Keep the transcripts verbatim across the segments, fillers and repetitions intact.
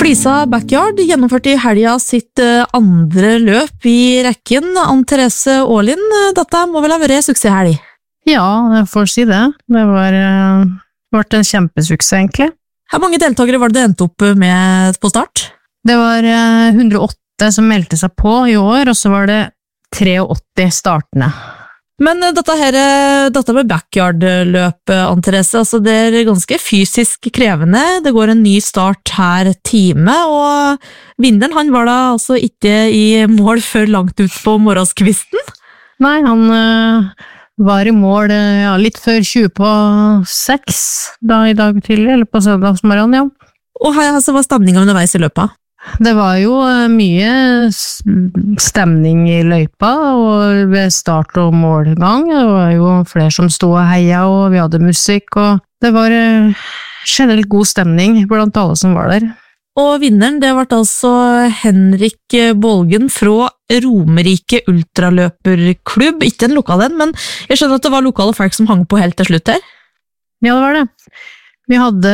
Lisa Backyard gjennomførte i helga sitt andre løp i rekken. Ann-Therese Aalind, dette må vel ha vært suksesshelg? Ja, jeg får si det. Det var, var en kjempesuksess egentlig. Hvor mange deltakere var det det endte opp med på start? Det var hundre og åtte som meldte seg på i år, og så var det åttiotre startende. Men dette, her, dette med backyard-løp, Ann-Therese, altså det er ganske fysisk krevende. Det går en ny start her time, og vinneren han var da altså ikke i mål før langt ut på morgenskvisten. Nei, han øh, var i mål ja, litt før tjue på seks da i dag tidlig, eller på søndagsmorgen, ja. Og her altså, var stemningen underveis i løpet? Det var jo mye stemning i løypa, og ved start og målgang, det var jo flere som stod og heia, og vi hadde musikk, og det var generelt god stemning blant alle som var der. Og vinneren, det var altså Henrik Bolgen fra Romerike Ultraløperklubb, ikke en lokal en, men jeg skjønner at det var lokale folk som hang på helt til slutt her. Ja, det var det. Vi hadde,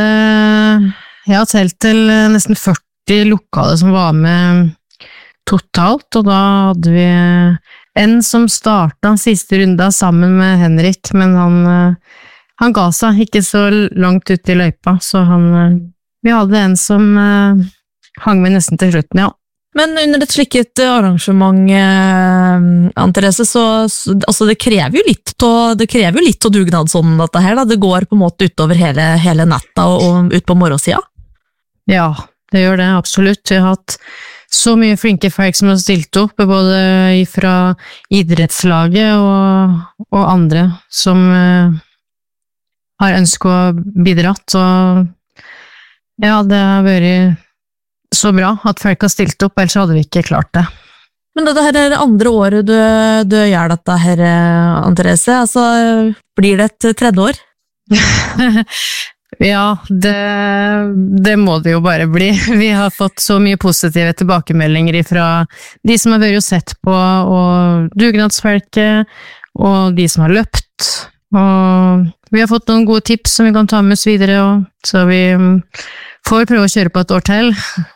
jeg har telt til nesten førti lokale som var med totalt, og da hadde vi en som startet siste runda sammen med Henrik, men han, han ga seg ikke så langt ut i løypa, så han, vi hadde en som hang med nesten til slutten, ja. Men under et slikt arrangement, Ann-Therese, så altså det krever jo litt og det krever jo litt å dugnad sånn dette her, da. Det går på en måte utover hele, hele natta og, og ut på morgensida. Ja, det gjør det, absolutt. Vi har hatt så mye flinke folk som har stilt opp, både fra idrettslaget og, og andre som uh, har ønsket å bidratt, og ja, det har vært så bra at folk har stilt opp, ellers hadde vi ikke klart det. Men dette her er det andre året du, du gjør dette her, Ann-Therese, altså blir det et tredje år? Ja, det, det må det jo bare bli. Vi har fått så mye positive tilbakemeldinger fra de som har vært og sett på, og dugnadsfolket, og de som har løpt. Og vi har fått noen gode tips som vi kan ta med oss videre, og så vi får prøve å kjøre på et år til.